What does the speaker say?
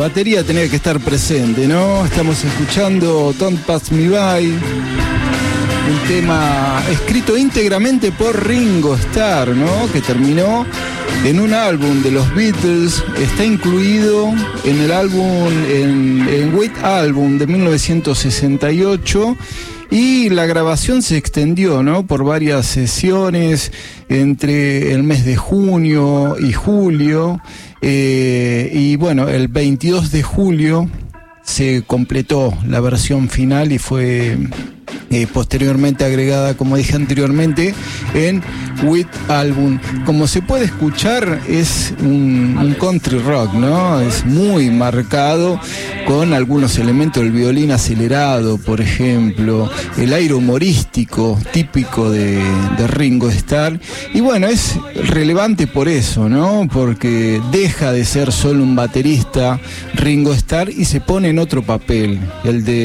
batería tenía que estar presente, ¿no? Estamos escuchando Don't Pass Me By, un tema escrito íntegramente por Ringo Starr, ¿no? Que terminó en un álbum de los Beatles, está incluido en el álbum, en White Album de 1968. Y la grabación se extendió, ¿no?, por varias sesiones entre el mes de junio y julio. Y bueno, el 22 de julio se completó la versión final y fue posteriormente agregada, como dije anteriormente, en White Album. Como se puede escuchar, es un country rock, ¿no? Es muy marcado, con algunos elementos del violín acelerado, por ejemplo, el aire humorístico típico de Ringo Starr. Y bueno, es relevante por eso, ¿no? Porque deja de ser solo un baterista Ringo Starr y se pone en otro papel, el de